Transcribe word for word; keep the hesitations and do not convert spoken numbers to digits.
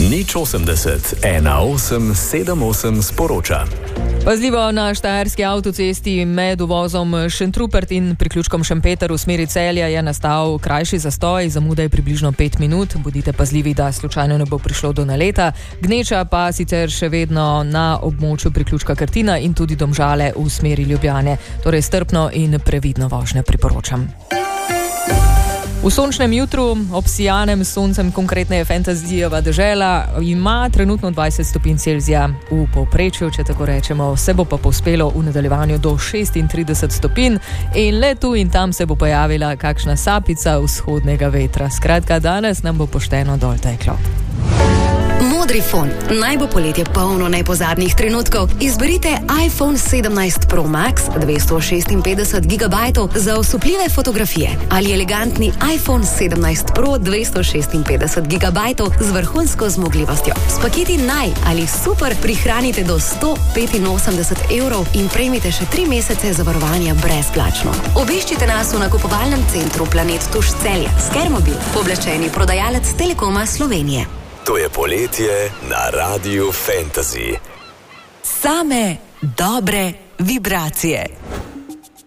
Nič osemdeset, ena osem sedem osem sporoča. Pazljivo, na štajerski avtocesti med uvozom Šentrupert in priključkom Šempeter v smeri Celja je nastal krajši zastoj, zamuda je približno pet minut. Bodite pazljivi, da slučajno ne bo prišlo do naleta. Gneča pa sicer še vedno na območju priključka Krtina in tudi Domžale v smeri Ljubljane. Torej strpno in previdno vožnjo priporočam. V sončnem jutru, ob sijanem soncem, konkretneje Fantazijeva dežela, ima trenutno dvajset stopinj Celzija v povprečju, če tako rečemo, se bo pa povspelo v nadaljevanju do šestintrideset stopinj in le tu in tam se bo pojavila kakšna sapica vzhodnega vetra. Skratka, danes nam bo pošteno dol teklo. Modrifon. Naj bo poletje polno najpozadnjih trenutkov. Izberite iPhone sedemnajst Pro Max dvesto šestinpetdeset gigabajtov za osupljive fotografije ali elegantni iPhone sedemnajst Pro dvesto šestinpetdeset gigabajtov z vrhunsko zmogljivostjo. S paketi naj ali super prihranite do sto petinosemdeset evrov in prejmite še tri mesece zavarovanja brezplačno. Obiščite nas v nakupovalnem centru Planet Tuš Celje. Skermobil, pooblaščeni prodajalec Telekoma Slovenije. To je poletje na Radiu Fantasy. Same dobre vibracije.